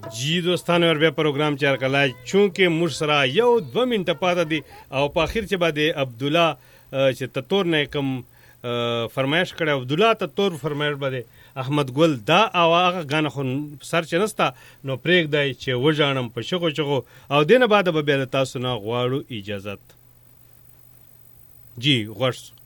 جی دوستانو ور بیا پروګرام چار کلا چونکه موږ سره یو 2 منټه پاته دي او په اخر چې باندې عبد الله چې تطور نه کوم فرمایش کړه عبد الله تطور فرمایش باندې احمد ګل دا او هغه غانه خو سر چنستا نو پریک دی چې وژانم په شغو او دینه بعد به بیا تاسو نه غواړو اجازه جی غوښ